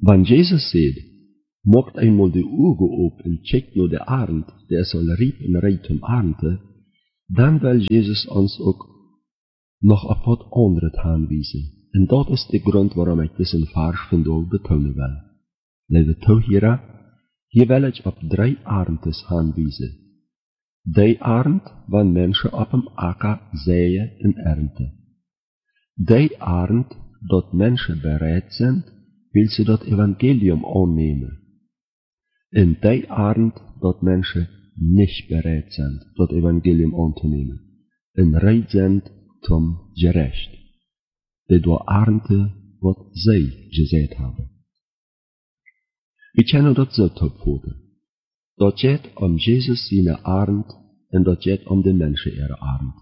Wann Jesus sagt, macht einmal die Augen auf und checkt nur der Arend, der soll rieb und reit zum Arende, dann will Jesus uns auch noch auf was anderes anweisen. Und das ist der Grund, warum ich diesen Vers vandaag betonen will. Lieve toeheren, hier will ich auf 3 Arendes aanwijzen. Die Arend, wann Menschen auf dem Acker säen und ernten. Die Arend, dort Menschen bereit sind, will sie das Evangelium annehmen. Und die Arend, dort Menschen nicht bereit sind, das Evangelium anzunehmen. Und bereit sind zum Gerecht. Die dort ernten, was sie gesät haben. Wir kennen das so opvatten. Dat geht Jesus seine Arend und dat geht den Menschen ihre Arend.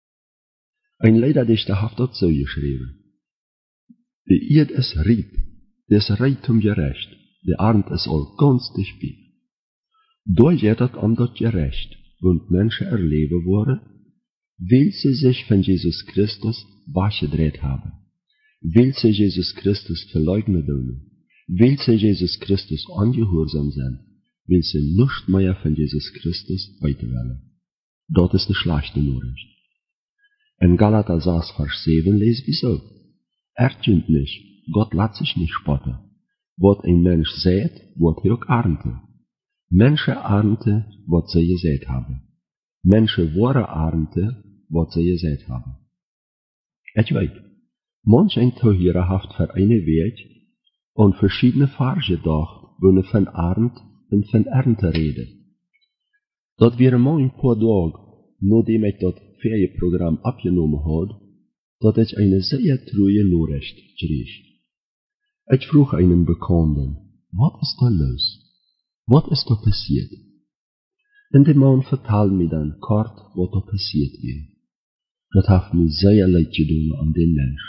Ein Leiderdichter hat das so geschrieben. Die Erd ist rieb, des Reitum gerecht, die Arend ist all ganz dicht. Da geht das das Gerecht, und Menschen erleben worden, weil sie sich von Jesus Christus weggedreht haben, weil sie Jesus Christus verleugnen wollen, weil sie Jesus Christus ungehorsam sind, will sie nicht mehr von Jesus Christus weiterwählen. Das ist die schlechte Nachricht. In Galater 6, Vers 7 lesen wir so. Erkennt nicht, Gott lässt sich nicht spotten. Was ein Mensch sät, wird er auch ernten. Menschen ernten, was sie gesät haben. Menschen wollen ernten, was sie gesät haben. Ich weiß, manch ein Tohierer hat für einen Weg und verschiedene Farben gedacht, wenn er von Arend und von Ernte reden. Dat wäre mal ein paar Tage, nachdem ich das Ferienprogramm abgenommen habe, dass ich eine sehr treue Nachricht krieg. Ich frug einen Bekannten, was ist da los? Was ist da passiert? Und der Mann verteilt mir dann kurz, was da passiert ist. Das hat mir sehr leid getan an den Mensch.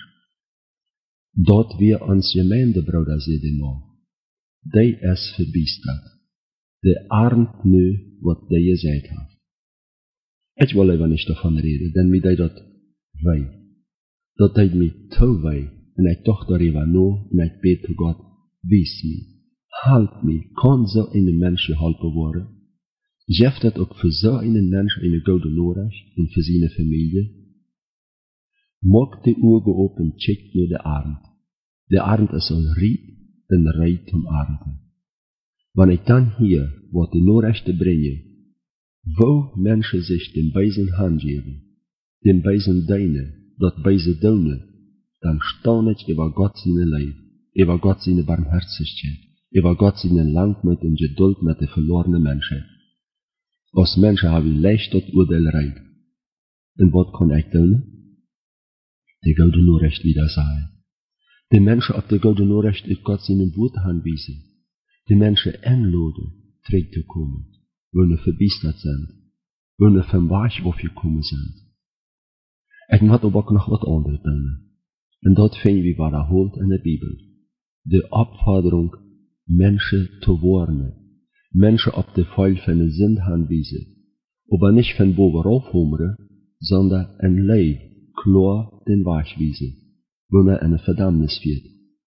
Dort wir ans Gemeindebruder sehen mal, die ist verbiestert. Der armt nu, was der gesagt hat. Ich will aber nicht davon reden, denn mir tut das weh. Das tut mir zu weh, und ich dachte darüber nach, und ich bete zu Gott, wies mich, halt mich, kann so einen Mensch geholfen werden? Schafft das auch für so einen Mensch eine gute Nachricht und für seine Familie? Mag die Augen auf und checkt nur der Arend. Der Arend ist so rieb und reit zum Arenden. Wenn ich dann hier, was die Nachrichten bringe, wo Menschen sich den Beisen Hand geben, den Beisen deine, das Beise deine, dann staune ich über Gott seine Leid, über Gott seine Barmherzigkeit, über Gott seine Langmut und Geduld mit den verlorenen Menschen. Als Menschen habe ich leicht das Urteil reit. Und was kann ich tun? Die gute Nachricht wieder sagen. Die Menschen auf die gute Nachricht ist Gott seinen Wort anwiesen. Die Menschen einladen, zurück zu kommen, wenn sie verbiestert sind, wenn sie vom Weg aufgekommen sind. Ich muss aber auch noch was anderes tun. Und dort finden wir wiederholt in der Bibel. Die Aufforderung, Menschen zu warnen, Menschen auf die Fall von der Sünde anwiesen, aber nicht von wo wir aufhören, sondern ein Leib klar den Weg wiesen, wenn eine Verdammnis wird.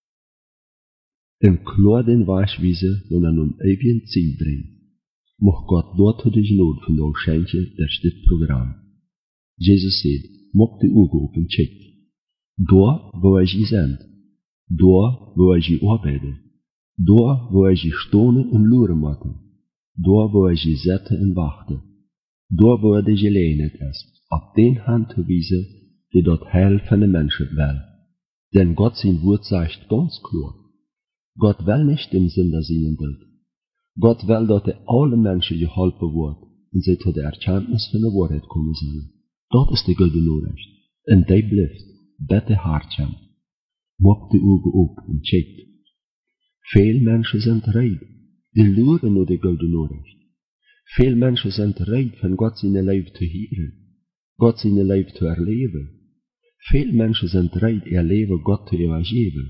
En klar den Weg wiesen, wenn nun ewigen Ziel bringt. Mag Gott dort durch Not von der Schenke durch das Programm. Jesus sagt, mag die Augen auf und checkt. Da, wo ich sind. Da, wo ich arbeite. Da, wo ich stohne und luren mache. Da, wo ich sette und wachte. Da, wo die Gelegenheit ist, auf den Hand zu wiesen, die dort Heil von den Menschen will. Denn Gott sein Wort sagt ganz klar. Gott will nicht dem Sünder seinen Tod. Gott will, dass alle Menschen geholfen werden und sie zu der Erkenntnis von der Wahrheit kommen sollen. Das ist die gute Nachricht. Und die bleibt, bitte Herzchen. Mag die Augen auf und checkt. Viele Menschen sind reid, die luren nur die gute Nachricht. Viele Menschen sind reid, von Gott seine Leben zu hören, Gott seine Leben zu erleben. Viele Menschen sind reid, ihr Leben Gott zu übergeben.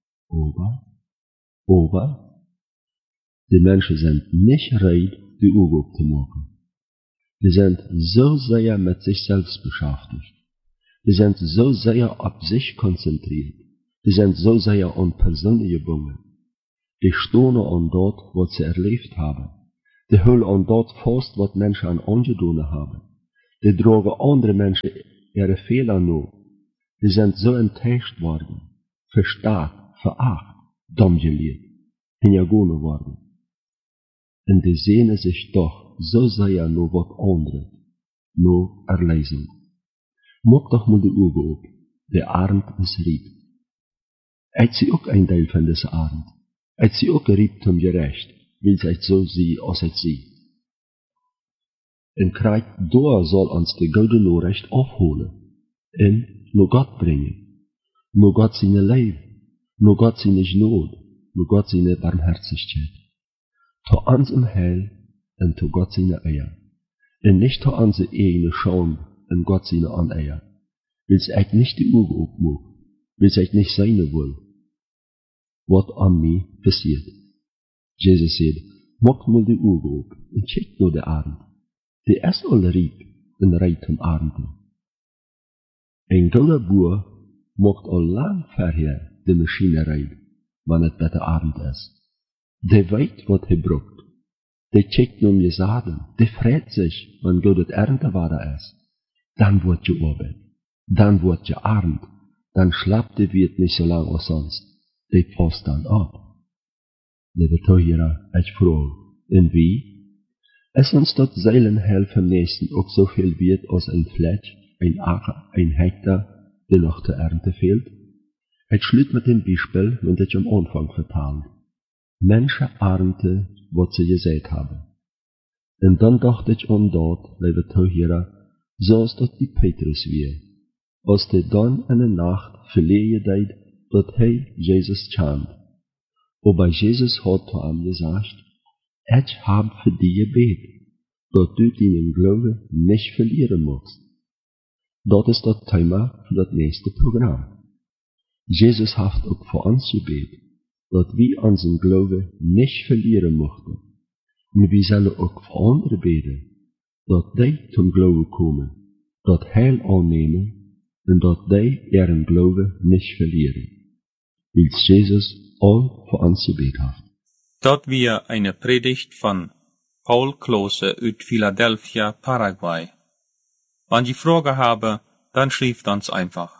Aber die Menschen sind nicht reid, die Augen aufzumachen. Die sind so sehr mit sich selbst beschäftigt. Die sind so sehr auf sich konzentriert. Die sind so sehr an Personen gebunden. Die stonen an dort, wat sie erlebt haben. Die hüllen an dort fast, wat Menschen an angedaan haben. Die drogen andere Menschen ihre Fehler nur. Die sind so enttäuscht worden, verstärkt, veracht, dumm gelehrt, hingegangen worden. Und die sehnen sich doch so sehr nur wat anderes, nur Erlösung. Mach doch mal die Augen auf, der Abend ist rieb. Eid sie auch ein Teil von dieser Abend. Eid sie auch rieb zum Gerecht, will sie so sie, als sie. Und Kreuz, da soll uns die gute Nachricht aufholen, und nur Gott bringen, nur Gott seine Liebe, nur Gott seine Gnade, nur Gott seine Barmherzigkeit. To uns im Heil und to Gott seine Eier. Und nicht to unsere eigene Scham und Gott seine Aneier. Will sie echt nicht die Augen aufmachen, will sie echt nicht seine will. Was an mir passiert. Jesus sagt, mach mal die Augen auf und check nur den Abend. Die ist alle rieb und reit am Abend. Ein guter Bauer macht all lang vorher die Maschine rein, wenn es bei der Abend ist. Der weiß, was er braucht. Der checkt nur die Samen. Der freut sich, wenn gut Ernte war ist. Dann wird gearbeitet. Dann wird gearmt. Dann schlappt der Wirt nicht so lang als sonst. Der passt dann ab. Liebe Zuhörer, ich frage, und wie? Ist uns dort Seelenhelfer am nächsten auch so viel wert als ein Fletch, ein Acker, ein Hektar, der noch zur Ernte fehlt? Ich schließe mit dem Beispiel, das ich am Anfang vertalt. Menschen ernten, was sie gesät haben. Und dann dachte ich an dort, liebe Zuhörer, so ist das die Petrus wir. Als der dann in der Nacht verlegen deed, dat hij Jesus chant. Aber Jesus hat zu ihm gesagt, ich hab für dich gebet, dass du deinen Glauben nicht verlieren musst. Das ist das Thema für das nächste Programm. Jesus hat auch für uns gebet, dass wir unseren Glauben nicht verlieren möchten. Und wir sollen auch für andere beten, dass die zum Glauben kommen, das Heil annehmen und dass die ihren Glauben nicht verlieren. Weil Jesus all für uns gebet hat. Dort wir eine Predigt von Paul Klose uit Philadelphia, Paraguay. Wenn Sie Fragen haben, dann schreibt uns einfach.